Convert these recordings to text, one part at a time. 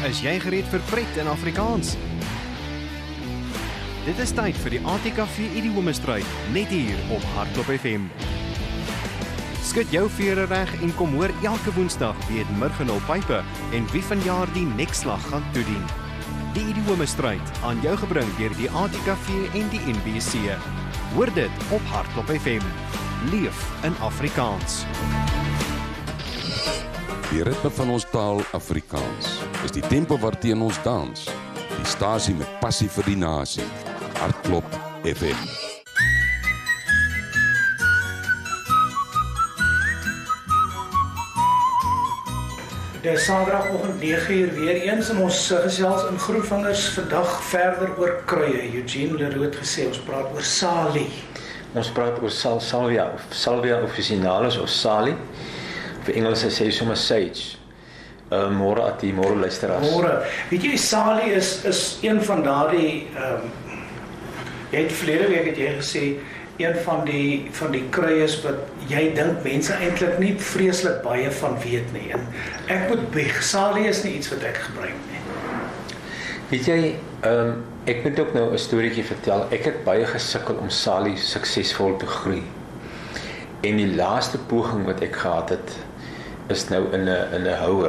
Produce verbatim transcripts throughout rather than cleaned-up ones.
Is jy gereed vir pret in Afrikaans? Dit is tyd vir die A T K V Idiome-stryd, net hier op Hardklop F M. Skud jou vere reg en kom hoor elke woensdag wie het Murgenol Pype en wie vanjaar die nekslag gaan toedien. Die Idiome-stryd aan jou gebring deur die A T K V en die N B C. Hoor dit op Hardklop F M. Leef in Afrikaans. Die ritme van ons taal Afrikaans is die tempo waarteen ons dans. Die stasie met passie vir die nasie. Hardklop F M. Dis Saterdagoggend nege uur weer eens en ons gesels in Groenvingers vandag verder oor kruie. Eugene Leroux het gesê ons praat oor salie. Ons praat oor sal, salvia of salvia officinalis of salie. Vir Engels sê sommer sage. Uh, môre at die môre luisteraars. Môre. Weet jy, salie is is een van daardie ehm um, jy het verlede week het jy gesê een van die van die kruies wat jy dink mense eintlik nie vreeslik baie van weet nie. En ek moet bieg, salie is nie iets wat ek gebruik nie. Weet jy, ehm um, ek moet ook nou 'n storieetjie vertel. Ek het baie gesukkel om salie suksesvol te groei. En die laaste poging wat ek gehad het is nou in 'n in 'n houer.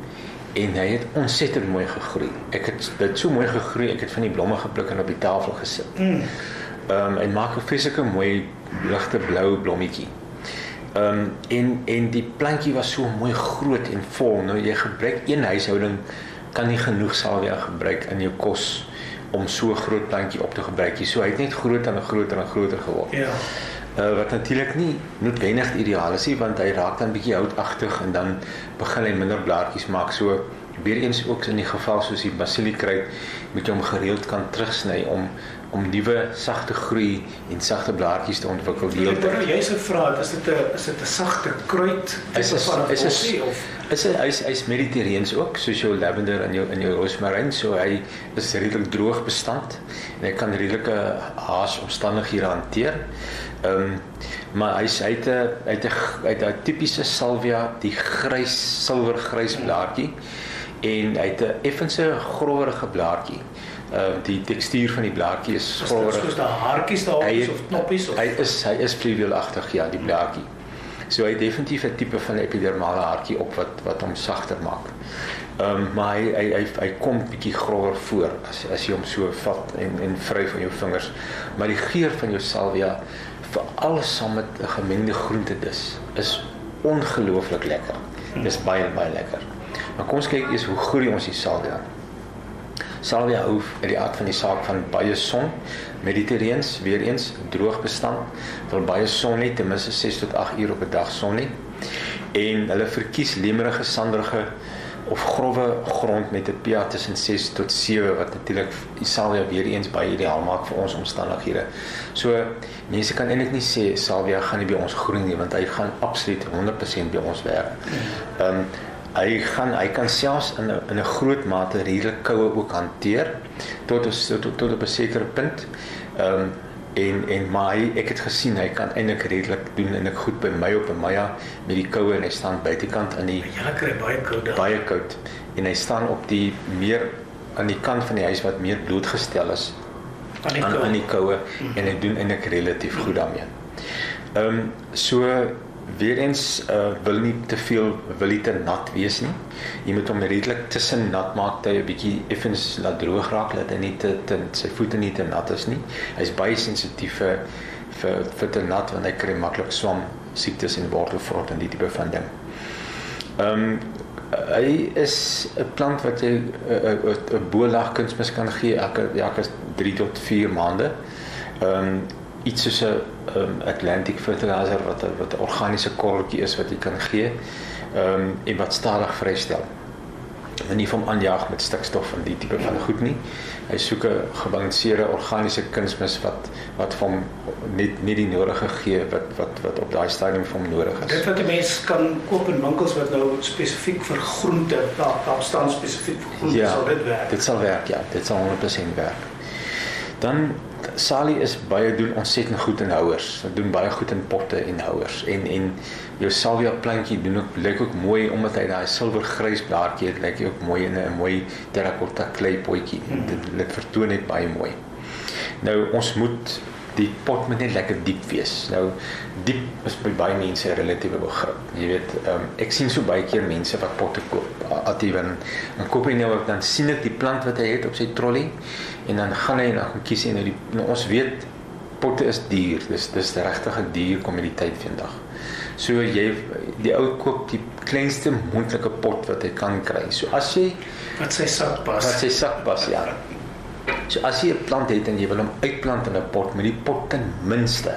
En hy het ontsettend mooi gegroei. Ek het dit so mooi gegroei, ek het van die blomme gepluk en op die tafel gesit. Mm. Um, en maak 'n vreeslike mooi ligte blou blommetjie. Um, en, en die plantjie was so mooi groot en vol. Nou jy gebruik een huishouding kan nie genoeg salvia gebruik in jou kos om so 'n groot plantjie op te gebruik. So hy het net groter en groter en groter geword. Ja. Uh, wat natuurlik nie noodwendig ideaal is nie, want hy raak dan bietjie houtagtig en dan begin hy minder blaartjies maak. So weer eens ook in die geval soos die basiliekruid moet jy hom gereeld kan terugsny om om nuwe sagte groei en sagte blaartjies te ontwikkel. Wat jy sou vra, is dit 'n is dit 'n sagte kruid is is van 'n is bossie of is hy hy's hy's mediterraneens ook, soos jou lavender en jou in jou roosmaryn, so hy is redelik droog bestand en hy kan redelike haasomstandighede hanteer. Ehm um, maar hy's hy het 'n hy het 'n hy het 'n tipiese salvia, die grys silwergrys blaartjie en hy het 'n effense growerige blaartjie. Uh, die tekstuur van die blaartjie is grower. Soos daar haartjies daar is of knoppies of hy is hy is fluweelagtig, ja, die blaartjie. So hy het definitief 'n tipe van epidermale haartjie op wat wat hom sagter maak. Ehm um, maar hy hy hy, hy kom bietjie grower voor as as jy hom so vat en en vryf van jou vingers. Maar die geur van jou salvia veral saam met 'n gemengde groentedis is ongelooflik lekker. Dis baie baie lekker. Maar kom ons kyk eers hoe groei ons die salvia. Salvia hou uit die aard van die saak van baie son, mediterraneens, weer eens droog bestand, wil baie son nie, ten minste ses tot agt uur op 'n dag son nie. En hulle verkies lemerige, sanderige of grove grond met 'n pH tussen ses tot sewe wat natuurlik die salvia weer eens baie ideaal maak vir ons omstandighede. So mense kan eintlik nie sê salvia gaan nie by ons groei nie, want hy gaan absoluut honderd persent by ons werk. Ehm um, Hy gaan hy kan selfs in 'n in 'n groot mate redelik koue ook hanteer tot tot tot op 'n sekere punt. Ehm um, en en maar hy, ek het gesien hy kan eintlik redelik doen en ek goed by my op 'n Maya met die koue en hy staan buitekant in die ja, kry baie koud daar. Baie koud en hy staan op die meer aan die kant van die huis wat meer blootgestel is aan die koue, aan die koue mm-hmm. en hy doen eintlik relatief goed daarmee. Ehm um, so weer eens uh, wil nie te veel, wil nie te nat wees nie. Jy moet hom redelik tussen nat maak, dat hy 'n bietjie effens laat droog raak, dat hy nie te, te sy voete nie te nat is nie. Hy's baie sensitief vir vir vir te nat want hy kry maklik swam siektes en wortelvrot en die tipe van ding. Ehm um, hy is 'n plant wat jy 'n uh, 'n uh, bolag kunsmis kan gee elke elke drie tot vier maande. Ehm um, iets soos 'n um, Atlantic fertilizer wat 'n wat 'n organiese korreltjie is wat jy kan gee. Ehm um, en wat stadig vrystel. En nie van aanjaag met stikstof en die tipe van goed nie. Hy soek 'n gebalanseerde organiese kunsmis wat wat vir hom net nie die nodige gee wat wat wat op daai stadium vir hom nodig is. Dit wat 'n mens kan koop in winkels wat nou spesifiek vir groente, daar daar staan spesifiek vir groente, ja, sal dit werk. Dit sal werk, ja. Dit sal honderd persent werk. Dan Sally is baie doen ontsettend goed in houers. Hulle doen baie goed in potte en houers. En en jou salvia plantjie doen ook lyk ook mooi omdat hy daai silwergrys blaartjie het, lyk hy ook mooi in 'n mooi terracotta klei potjie. Mm. Dit dit vertoon net baie mooi. Nou ons moet die pot moet net lekker diep wees. Nou diep is by baie mense 'n relatiewe begrip. Jy weet, um, ek sien so baie keer mense wat potte koop. Atiewen, dan koop hy nou ook dan sien ek die plant wat hy het op sy trolley en dan gaan hy en dan gaan kies hy nou die nou ons weet potte is duur. Dis dis regtig 'n duur kommoditeit vandag. So jy die ou koop die kleinste moontlike pot wat hy kan kry. So as jy wat sy sak pas. Wat sy sak pas, ja. So as jy 'n plant het en jy wil hom uitplant in 'n pot, moet die pot ten minste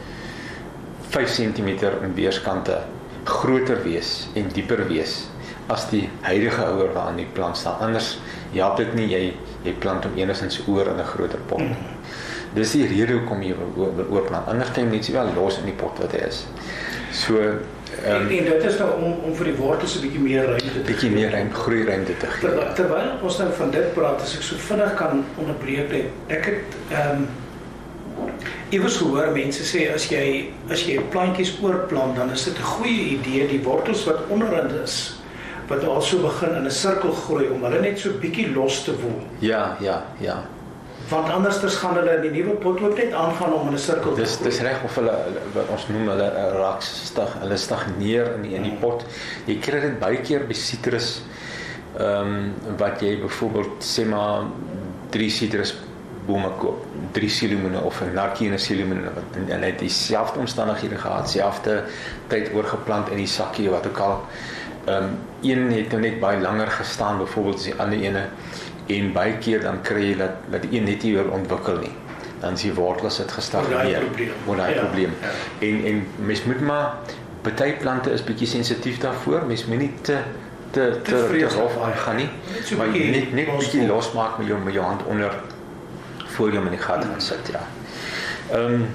vyf sentimeter in weerskante groter wees en dieper wees as die huidige houer waaraan die plant staan. Anders help dit nie jy jy plant hom enigstens oor in 'n groter pot. Mm. Dis die rede hoekom jy wil oorplant. Anders kan jy net so wel los in die pot wat hy is. So um, en, en dit is nou om om vir die wortels 'n bietjie meer ruimte te bietjie meer ruimte, groei ruimte te gee. Terwyl, terwyl ons nou van dit praat, as ek so vinnig kan onderbreek net. Ek het ehm um, iewers gehoor mense sê as jy as jy plantjies oorplant, dan is dit 'n goeie idee die wortels wat onderin is wat al so begin in 'n sirkel groei om hulle net so bietjie los te wol. Ja, ja, ja. Want anders gaan hulle in die nuwe pot ook net aangaan om in 'n sirkel te dis, groei. Dis reg of hulle wat ons noem hulle raak stag, hulle stagneer in die, in die pot. Jy kry dit baie keer by sitrus ehm um, wat jy byvoorbeeld sê maar drie sitrus bome koop, drie sielemoene of 'n narkie en 'n sielemoen en hulle het dieselfde omstandighede gehad, dieselfde tyd oorgeplant in die sakkie wat ook al. Ehm um, een het nou net baie langer gestaan byvoorbeeld as die ander ene en baie keer dan kry jy dat dat die een net nie weer ontwikkel nie. Dan is die wortels het gestagneer. Moet daai probleem. Ja. En en mens moet maar party plante is bietjie sensitief daarvoor. Mens moet nie te te te te rof aangaan nie. Maar jy net net bietjie losmaak met jou met jou hand onder voor jy hom in die gat gaan sit, ja. Ehm um,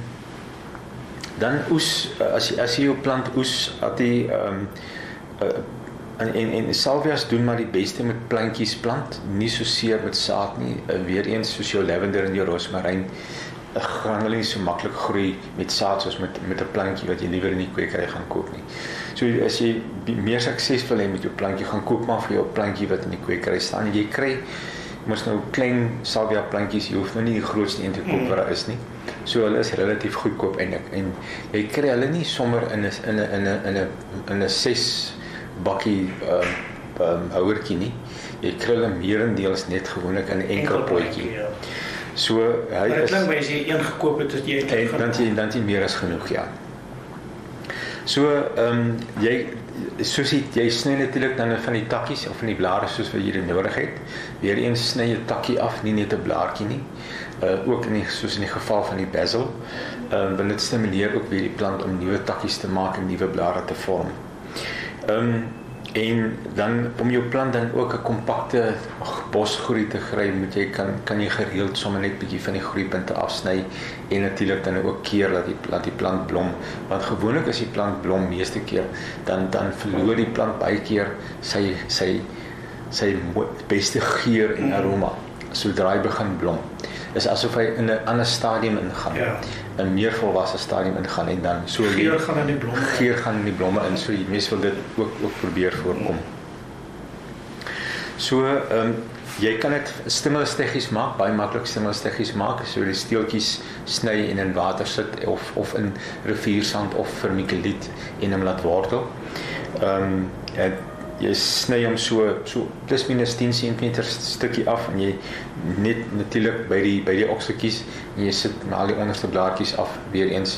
dan oes as jy as jy jou plant oes at die ehm um, uh, En, en, en salvias doen maar die beste met plantjies plant, nie so seer met saad nie. Uh, weer eens soos jou lavender en jou roosmaryn, uh, gaan hulle nie so maklik groei met saad soos met met 'n plantjie wat jy liewer in die kwekery gaan koop nie. So as jy meer suksesvol is met jou plantjie, gaan koop maar vir jou plantjie wat in die kwekery staan. Jy kry mos nou klein salvia plantjies, jy hoef nou nie die grootste een te koop wat daar is nie. So hulle is relatief goedkoop eintlik en jy kry hulle nie sommer in 'n in 'n in 'n in 'n in 'n ses bakkie um, um, houertjie nie. Jy kry hulle meerendeels net gewoonlik in 'n enkel potjie. Ja. So hy maar is klink my as jy een gekoop het, dat jy het en dan jy dan jy meer as genoeg, ja. So ehm um, jy soos jy, jy sny natuurlik dan van die takkies of van die blare soos wat jy dit nodig het. Weereens sny jy takkie af, nie net 'n blaartjie nie. Uh, ook in die, soos in die geval van die basil, ehm um, want dit stimuleer ook weer die plant om nuwe takkies te maak en nuwe blare te vorm. Ehm um, en dan om jou plant dan ook 'n kompakte bosgroei te kry, moet jy kan kan jy gereeld sommer net bietjie van die groeipunte afsny en natuurlik dan ook keer dat die dat die plant blom, want gewoonlik as die plant blom meeste keer dan dan verloor die plant baie keer sy sy sy beste geur en aroma sodra hy begin blom. Is asof hy in 'n ander stadium ingaan. Ja. 'n meer volwasse stadium ingaan en dan so geur gaan in die blomme. Geur gaan in die blomme in. So die mense wil dit ook ook probeer voorkom. So ehm um, jy kan dit stimulus tegnies maak, baie maklik stimulus tegnies maak. So die steeltjies sny en in water sit of of in riviersand of vermikeliet en hom laat wortel. Ehm um, ja, jy sny hom so so plus minus tien sentimeter stukkie af en jy net natuurlik by die by die okseltjies en jy sit al die onderste blaartjies af weer eens